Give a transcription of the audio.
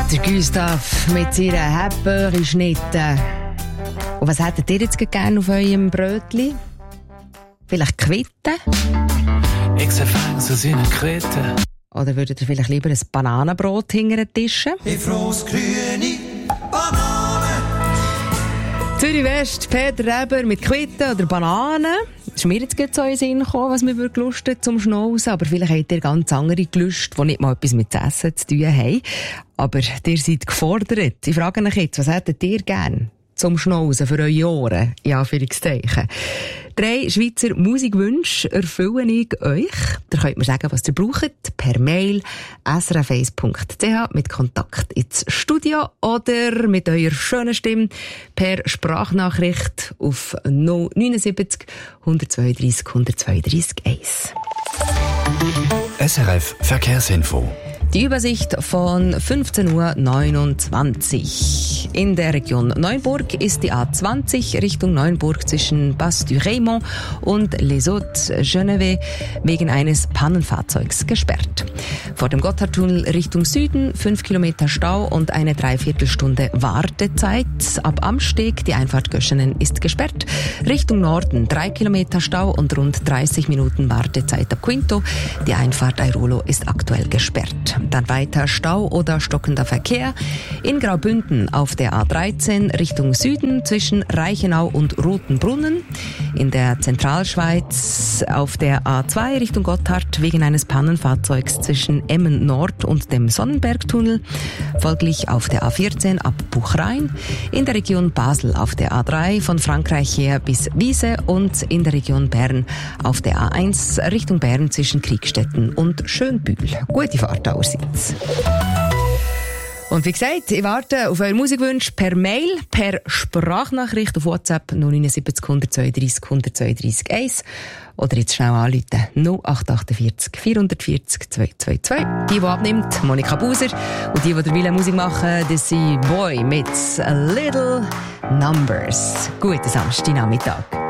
Der Gustav mit seiner Hepböhri-Schnitte. Und was hättet ihr jetzt gerne auf eurem Brötli? Vielleicht Quitten? Ich fange so seine Quitten. Oder würdet ihr vielleicht lieber ein Bananenbrot hinter den Tischen? Ich frohs grüne Banane. Zürich West, Peter Reber mit Quitten oder Bananen. Es ist mir jetzt gerade so in den Sinn gekommen, was mir gelustet zum Schnauzen. Aber vielleicht habt ihr ganz andere Gelüste, die nicht mal etwas mit dem Essen zu tun haben. Aber ihr seid gefordert. Ich frage euch jetzt, was hättet ihr gern zum Schnauzen für eure Ohren? Ja, Anführungszeichen. 3 Schweizer Musikwünsche erfülle ich euch. Ihr könnt mir sagen, was ihr braucht, per Mail srf1.ch mit Kontakt ins Studio oder mit eurer schönen Stimme per Sprachnachricht auf 079 132 132 1. SRF Verkehrsinfo. Die Übersicht von 15:29 Uhr. In der Region Neuenburg ist die A20 Richtung Neuenburg zwischen Bas-du-Raymond und Les Hauts-Genevé wegen eines Pannenfahrzeugs gesperrt. Vor dem Gotthardtunnel Richtung Süden 5 Kilometer Stau und eine Dreiviertelstunde Wartezeit. Ab Amsteg, die Einfahrt Göschenen, ist gesperrt. Richtung Norden 3 Kilometer Stau und rund 30 Minuten Wartezeit ab Quinto. Die Einfahrt Airolo ist aktuell gesperrt. Dann weiter Stau oder stockender Verkehr in Graubünden auf der A13 Richtung Süden zwischen Reichenau und Rotenbrunnen. In der Zentralschweiz auf der A2 Richtung Gotthard wegen eines Pannenfahrzeugs zwischen Emmen Nord und dem Sonnenbergtunnel. Folglich auf der A14 ab Buchrain. In der Region Basel auf der A3 von Frankreich her bis Wiese und in der Region Bern auf der A1 Richtung Bern zwischen Kriegstetten und Schönbühl. Gute Fahrt allerseits. Und wie gesagt, ich warte auf eure Musikwünsche per Mail, per Sprachnachricht auf WhatsApp 079 132 132 1 oder jetzt schnell anrufen 0848 440 222. Die abnimmt, Monika Buser, und die derweil Musik machen, das sind Boy mit A Little Numbers. Guten Samstagnachmittag.